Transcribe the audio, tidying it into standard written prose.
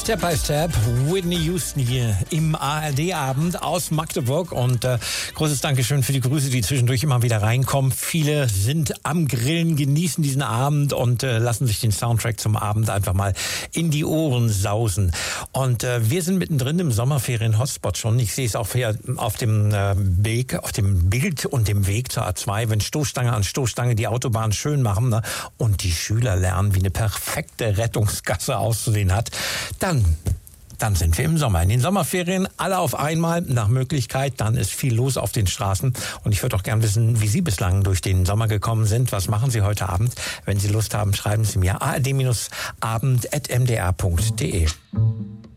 Step by Step, Whitney Houston hier im ARD-Abend aus Magdeburg und großes Dankeschön für die Grüße, die zwischendurch immer wieder reinkommen. Viele sind am Grillen, genießen diesen Abend und lassen sich den Soundtrack zum Abend einfach mal in die Ohren sausen. Und wir sind mittendrin im Sommerferien-Hotspot schon. Ich sehe es auch hier auf dem Weg, auf dem Bild und dem Weg zur A2, wenn Stoßstange an Stoßstange die Autobahn schön machen, ne? Und die Schüler lernen, wie eine perfekte Rettungsgasse auszusehen hat, dann sind wir im Sommer. In den Sommerferien alle auf einmal, nach Möglichkeit. Dann ist viel los auf den Straßen. Und ich würde auch gern wissen, wie Sie bislang durch den Sommer gekommen sind. Was machen Sie heute Abend? Wenn Sie Lust haben, schreiben Sie mir ard-abend@mdr.de.